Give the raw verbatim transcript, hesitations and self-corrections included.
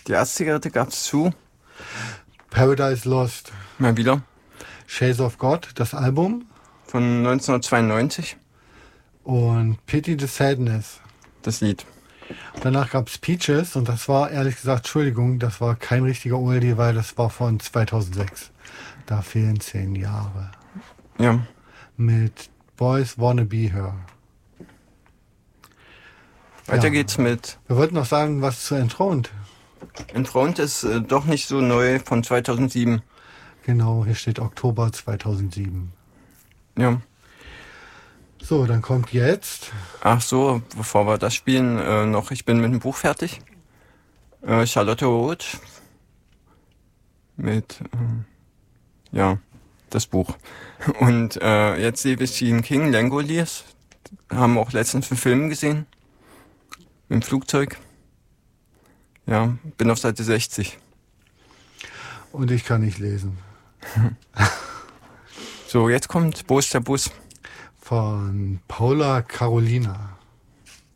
Die erste Zigarette gab es zu. Paradise Lost. Mal wieder. Shades of God, das Album. Von neunzehnhundertzweiundneunzig. Und Pity the Sadness. Das Lied. Danach gab es Peaches und das war, ehrlich gesagt, Entschuldigung, das war kein richtiger Oldie, weil das war von zweitausendsechs. Da fehlen zehn Jahre. Ja. Mit Boys Wanna Be Her. Weiter Ja. geht's mit... Wir wollten noch sagen, was zu Enthroned. Enthroned ist äh, doch nicht so neu, von zweitausendsieben. Genau, hier steht Oktober zweitausendsieben. Ja. So, dann kommt jetzt... Ach so, bevor wir das spielen, äh, noch, ich bin mit dem Buch fertig. Äh, Charlotte Roth. Mit, äh, ja, das Buch. Und äh, jetzt liebe ich Stephen King, Langoliers. Haben wir auch letztens einen Film gesehen. Im Flugzeug. Ja, bin auf Seite sechzig. Und ich kann nicht lesen. So, jetzt kommt Wo ist der Bus? Von Paula Carolina.